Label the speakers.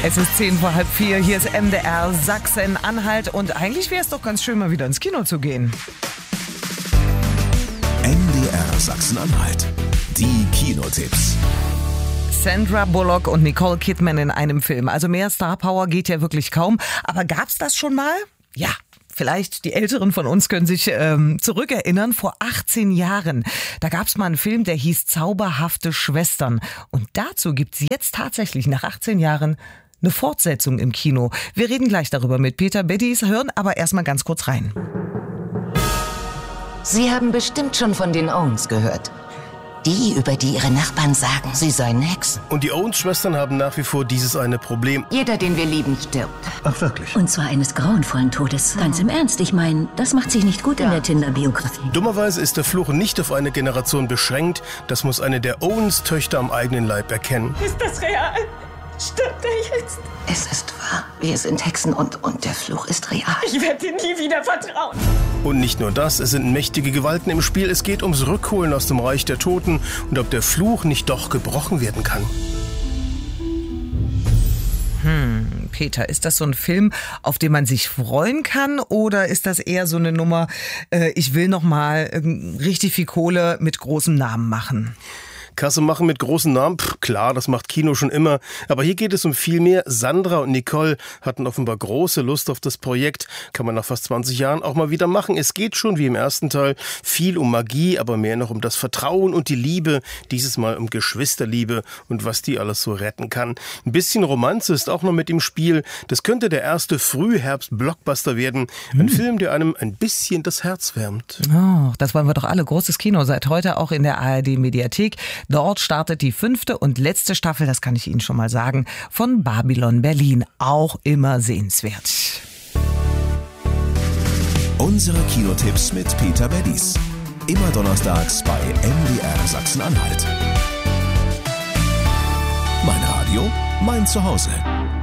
Speaker 1: Es ist 4:10. Hier ist MDR Sachsen-Anhalt und eigentlich wäre es doch ganz schön, mal wieder ins Kino zu gehen.
Speaker 2: MDR Sachsen-Anhalt. Die Kinotipps.
Speaker 1: Sandra Bullock und Nicole Kidman in einem Film. Also mehr Star Power geht ja wirklich kaum. Aber gab's das schon mal? Ja. Vielleicht die Älteren von uns können sich zurückerinnern, vor 18 Jahren. Da gab's mal einen Film, der hieß Zauberhafte Schwestern. Und dazu gibt's jetzt tatsächlich nach 18 Jahren eine Fortsetzung im Kino. Wir reden gleich darüber mit Peter Beddies, hören aber erstmal ganz kurz rein.
Speaker 3: Sie haben bestimmt schon von den Owens gehört. Die, über die ihre Nachbarn sagen, sie seien Hexen.
Speaker 4: Und die Owens-Schwestern haben nach wie vor dieses eine Problem.
Speaker 3: Jeder, den wir lieben, stirbt.
Speaker 5: Ach, wirklich?
Speaker 6: Und zwar eines grauenvollen Todes. Ganz im Ernst, ich meine, das macht sich nicht gut in der Tinder-Biografie.
Speaker 4: Dummerweise ist der Fluch nicht auf eine Generation beschränkt. Das muss eine der Owens-Töchter am eigenen Leib erkennen.
Speaker 7: Ist das real? Stirbt er jetzt?
Speaker 3: Es ist wahr. Wir sind Hexen und der Fluch ist real.
Speaker 7: Ich werde dir nie wieder vertrauen.
Speaker 4: Und nicht nur das, es sind mächtige Gewalten im Spiel. Es geht ums Rückholen aus dem Reich der Toten und ob der Fluch nicht doch gebrochen werden kann.
Speaker 1: Peter, ist das so ein Film, auf den man sich freuen kann, oder ist das eher so eine Nummer, ich will noch mal richtig viel Kohle mit großem Namen machen?
Speaker 4: Kasse machen mit großen Namen? Klar, das macht Kino schon immer. Aber hier geht es um viel mehr. Sandra und Nicole hatten offenbar große Lust auf das Projekt. Kann man nach fast 20 Jahren auch mal wieder machen. Es geht schon, wie im ersten Teil, viel um Magie, aber mehr noch um das Vertrauen und die Liebe. Dieses Mal um Geschwisterliebe und was die alles so retten kann. Ein bisschen Romanze ist auch noch mit im Spiel. Das könnte der erste Frühherbst-Blockbuster werden. Ein Film, der einem ein bisschen das Herz wärmt.
Speaker 1: Oh, das wollen wir doch alle. Großes Kino seit heute auch in der ARD-Mediathek. Dort startet die 5. und letzte Staffel, das kann ich Ihnen schon mal sagen, von Babylon Berlin. Auch immer sehenswert.
Speaker 2: Unsere Kinotipps mit Peter Beddies. Immer donnerstags bei MDR Sachsen-Anhalt. Mein Radio, mein Zuhause.